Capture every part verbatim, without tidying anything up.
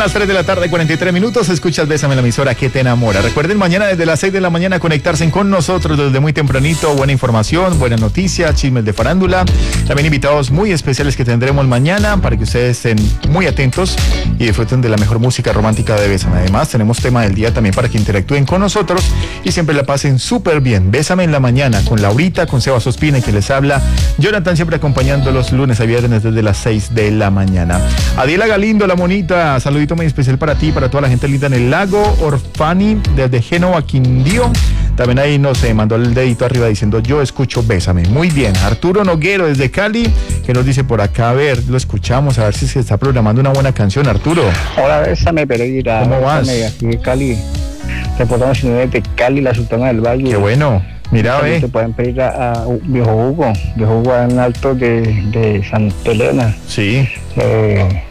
las tres de la tarde, cuarenta y tres minutos. Escuchas Bésame, la emisora que te enamora. Recuerden mañana desde las seis de la mañana conectarse con nosotros desde muy tempranito. Buena información, buenas noticias, chismes de farándula. También invitados muy especiales que tendremos mañana para que ustedes estén muy atentos y disfruten de la mejor música romántica de Bésame. Además, tenemos tema del día también para que interactúen con nosotros y siempre la pasen súper bien. Bésame en la mañana con Laurita, con Sebas Ospina y que les habla Jonathan, siempre acompañándolos lunes a viernes desde las seis de la mañana. Adiela Galindo, la monita, saludito muy especial para ti, para toda la gente linda en el lago. Orfani desde Génova, Quindío, también ahí nos eh, mandó el dedito arriba diciendo yo escucho Bésame. Muy bien. Arturo Noguero desde Cali, que nos dice por acá, a ver, lo escuchamos, a ver si se está programando una buena canción. Arturo. Hola, Bésame, Pereira. ¿Cómo vas? Bésame, aquí de Cali, reportamos de Cali, la Sultana del Valle. Qué bueno. Mira, ve. Se pueden pedir a, a Viejo Hugo, Viejo Hugo en alto de, de Santa Elena. Sí. Eh,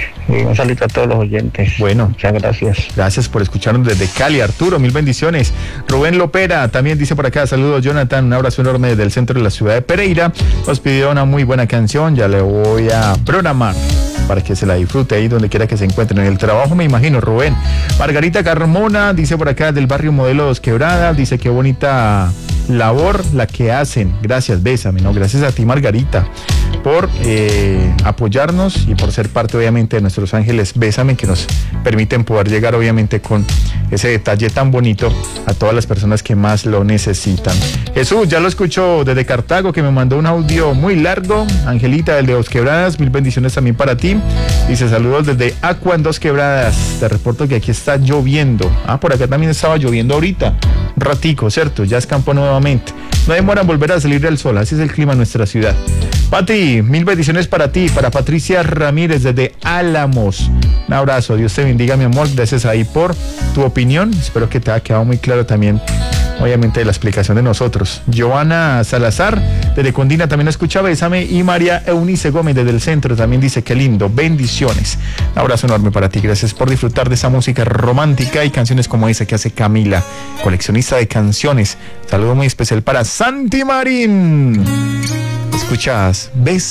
y un saludo a todos los oyentes. Bueno. Muchas gracias. Gracias por escucharnos desde Cali, Arturo, mil bendiciones. Rubén Lopera también dice por acá, saludos Jonathan, un abrazo enorme desde el centro de la ciudad de Pereira. Nos pidió una muy buena canción, ya le voy a programar para que se la disfrute ahí donde quiera que se encuentren, en el trabajo me imagino, Rubén. Margarita Carmona dice por acá del barrio Modelo Dos Quebradas, dice qué bonita labor la que hacen. Gracias, Bésame, ¿no? Gracias a ti, Margarita, por eh, apoyarnos y por ser parte obviamente de nuestros ángeles Bésame, que nos permiten poder llegar obviamente con ese detalle tan bonito a todas las personas que más lo necesitan. Jesús, ya lo escucho desde Cartago, que me mandó un audio muy largo. Angelita del de Dos Quebradas, mil bendiciones también para ti. Dice saludos desde Aqua en Dos Quebradas, te reporto que aquí está lloviendo. Ah, por acá también estaba lloviendo ahorita un ratico, ¿cierto? Ya escampó nuevamente. No demoran volver a salir del sol, así es el clima en nuestra ciudad. Pati, mil bendiciones para ti, para Patricia Ramírez desde Álamos. Un abrazo, Dios te bendiga, mi amor. Gracias ahí por tu opinión. Espero que te haya quedado muy claro también, obviamente, la explicación de nosotros. Joana Salazar desde Condina también escucha Bésame, y María Eunice Gómez desde el centro también dice qué lindo, bendiciones. Un abrazo enorme para ti, gracias por disfrutar de esa música romántica y canciones como esa que hace Camila, coleccionista de canciones. Saludo muy especial para Santi Marín. Escuchas Bésame.